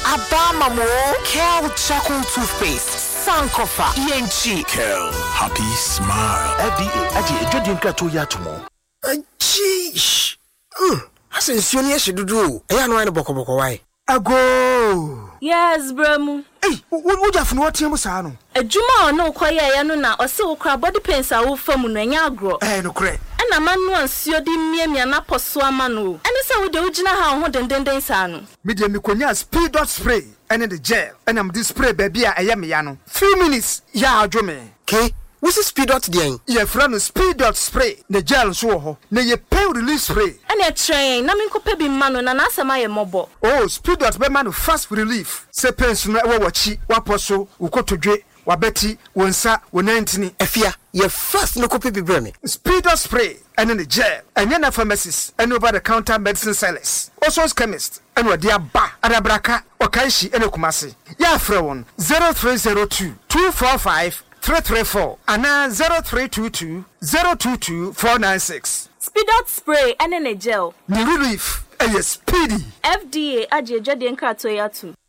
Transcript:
Abama mo Kel Charcoal Toothpaste. Sankofa ENG. Kel Happy Smile. FDA aje ejodi nkrato ya tomo. Aji. Asensioni e dudu. Eya no ane bokoboko wai. Ago. Yes, Bremu. Hey, wo jafunu otiemu saa no. Ejuma no koye ya no na ose wo kra body pains a wo famu no enya agro. No kre. Na manu ansio di miamia na poso ama no. Ene se wo de ugina ha ho dendenden saa no. Media mikonya speed dot spray ene the gel. Ene am this spray baby a eye me ya no. Few minutes ya adwome. Okay. What's speed dot den? Ye friend speed dot spray. The gel so ho. Na ye pain relief spray. Ene train na minkopa bi manu na asema ye mobo. Oh, speed dot be manu fast relief. Se pains no e wachi, waposo, ukotodwe, wabeti, wonsa, wonantini. Efia, ye fast no kopi bi breme. Speed dot spray and in the gel. And in pharmacies and over the counter medicine sellers. Also chemist and what dear ba adabraka okanshi ene kumasi. Ya frewon 0302 245 334 and 0322 022 496. Speed out spray and in a gel. New relief and speedy. FDA aje jade nkrato ya tu.